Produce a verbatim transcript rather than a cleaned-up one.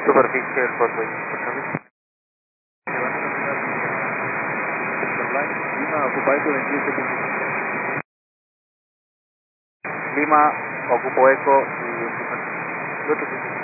Superficie del Fort Lima, ocupa eco veintidós setenta y cinco. Lima, ocupo eco y veintiuno.